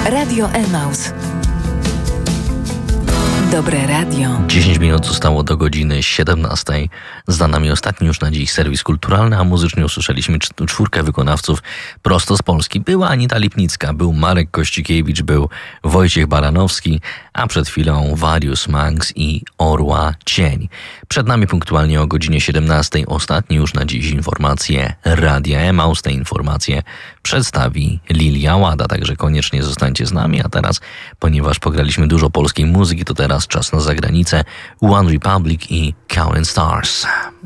Radio Emaus. Dobre radio. 10 minut zostało do godziny 17. Za nami ostatni już na dziś serwis kulturalny, a muzycznie usłyszeliśmy czwórkę wykonawców prosto z Polski. Była Anita Lipnicka, był Marek Kościkiewicz, był Wojciech Baranowski, a przed chwilą Warius Manx i Orła Cień. Przed nami punktualnie o godzinie 17 ostatnie już na dziś informacje Radia Emaus. Te informacje przedstawi Lilia Łada, także koniecznie zostańcie z nami. A teraz, ponieważ pograliśmy dużo polskiej muzyki, to teraz czas na zagranicę. One Republic i Counting Stars.